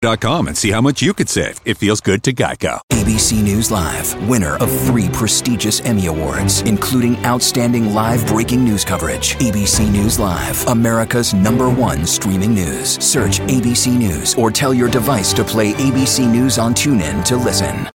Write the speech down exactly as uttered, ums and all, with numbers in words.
dot com and see how much you could save. It feels good to Geico. A B C News Live, winner of three prestigious Emmy Awards, including Outstanding Live Breaking News Coverage. A B C News Live, America's number one streaming news. Search A B C News or tell your device to play A B C News on TuneIn to listen.